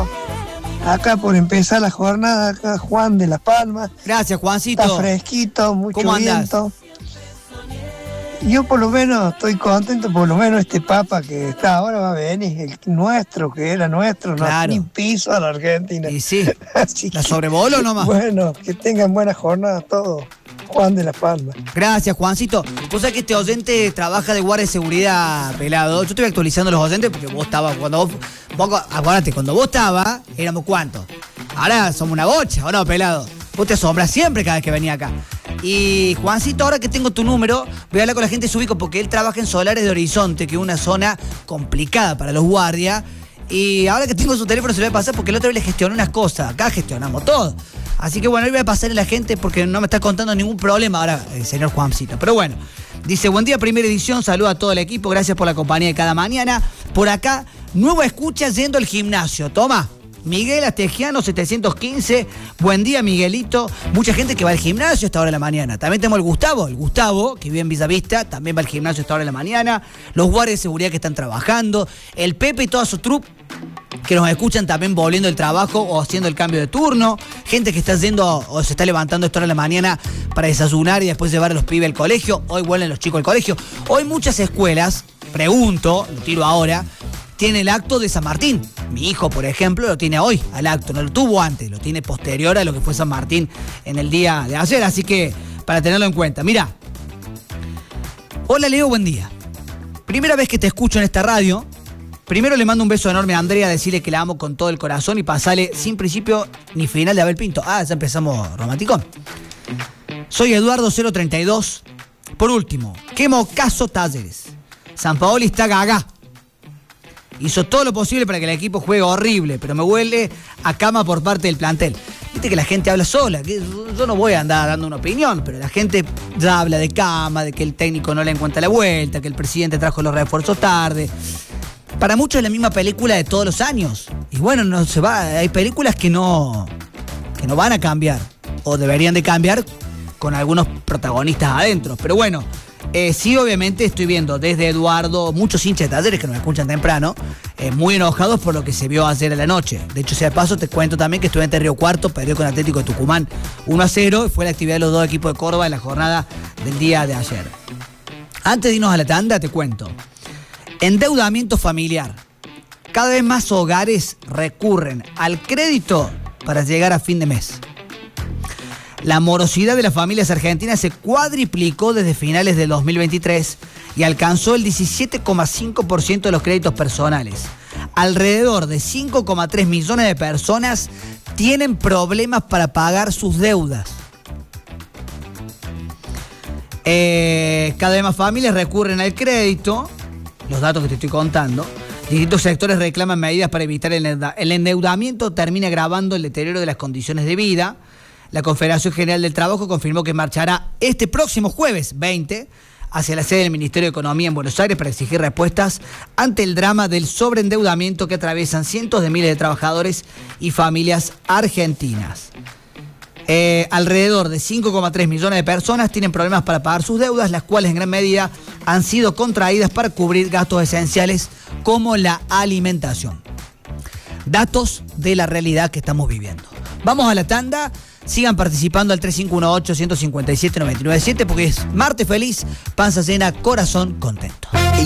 Juancito. Acá por empezar la jornada, acá Juan de La Palma. Gracias, Juancito. Está fresquito, mucho ¿Cómo andás? viento. Yo por lo menos estoy contento, por lo menos este Papa que está ahora va a venir, el nuestro, que era nuestro, Claro. no ni piso a la Argentina. Y sí, Así la que, sobrevoló nomás. bueno, que tengan buena jornada todos. Juan de La Palma. Gracias, Juancito. Vos sabés que este oyente trabaja de guardia de seguridad, pelado. Yo estoy actualizando los oyentes porque vos estabas, acuérdate, cuando vos estabas, éramos cuántos. Ahora somos una bocha, ¿o no, pelado? Vos te asombras siempre cada vez que venía acá. Y Juancito, ahora que tengo tu número, voy a hablar con la gente de Subico porque él trabaja en Solares de Horizonte, que es una zona complicada para los guardias. Y ahora que tengo su teléfono se lo voy a pasar porque el otro vez le gestioné unas cosas. Acá gestionamos todo. Así que bueno, hoy voy a pasarle a la gente porque no me está contando ningún problema ahora el señor Juancito. Pero bueno, dice, buen día, primera edición, saludo a todo el equipo, gracias por la compañía de cada mañana. Por acá, nueva escucha yendo al gimnasio. Toma. Miguel Astegiano 715, buen día Miguelito, mucha gente que va al gimnasio a esta hora de la mañana. También tenemos el Gustavo, que vive en Villavista, también va al gimnasio a esta hora de la mañana. Los guardias de seguridad que están trabajando, el Pepe y toda su troupe que nos escuchan también volviendo del trabajo o haciendo el cambio de turno, gente que está yendo o se está levantando a esta hora de la mañana para desayunar y después llevar a los pibes al colegio. Hoy vuelven los chicos al colegio. Hoy muchas escuelas, pregunto, lo tiro ahora, tiene el acto de San Martín. Mi hijo, por ejemplo, lo tiene hoy al acto, no lo tuvo antes, lo tiene posterior a lo que fue San Martín en el día de ayer, así que para tenerlo en cuenta. Mirá, hola Leo, buen día. Primera vez que te escucho en esta radio. Primero le mando un beso enorme a Andrea, decirle que la amo con todo el corazón y pasarle sin principio ni final de Abel Pinto. Ah, ya empezamos romanticón. Soy Eduardo 032. Por último, quemo caso Talleres. San Paoli está gaga. Hizo todo lo posible para que el equipo juegue horrible, pero me huele a cama por parte del plantel. Viste que la gente habla sola, que yo no voy a andar dando una opinión, pero la gente ya habla de cama, de que el técnico no le encuentra la vuelta, que el presidente trajo los refuerzos tarde. Para muchos es la misma película de todos los años. Y bueno, no se va. Hay películas que no van a cambiar. O deberían de cambiar con algunos protagonistas adentro. Pero bueno, sí, obviamente estoy viendo desde Eduardo, muchos hinchas de Talleres que nos escuchan temprano, muy enojados por lo que se vio ayer a la noche. De hecho, sea de paso, te cuento también que Estudiantes de Río Cuarto perdió con Atlético de Tucumán 1-0. Y fue la actividad de los dos equipos de Córdoba en la jornada del día de ayer. Antes de irnos a la tanda, te cuento. Endeudamiento familiar. Cada vez más hogares recurren al crédito para llegar a fin de mes. La morosidad de las familias argentinas se cuadriplicó desde finales del 2023 y alcanzó el 17,5% de los créditos personales. Alrededor de 5,3 millones de personas tienen problemas para pagar sus deudas. Cada vez más familias recurren al crédito. Los datos que te estoy contando. Distintos sectores reclaman medidas para evitar el endeudamiento. Termina agravando el deterioro de las condiciones de vida. La Confederación General del Trabajo confirmó que marchará este próximo jueves 20 hacia la sede del Ministerio de Economía en Buenos Aires para exigir respuestas ante el drama del sobreendeudamiento que atraviesan cientos de miles de trabajadores y familias argentinas. Alrededor de 5,3 millones de personas tienen problemas para pagar sus deudas, las cuales en gran medida han sido contraídas para cubrir gastos esenciales como la alimentación. Datos de la realidad que estamos viviendo. Vamos a la tanda. Sigan participando al 3518-157-997 porque es martes feliz, panza llena, corazón contento.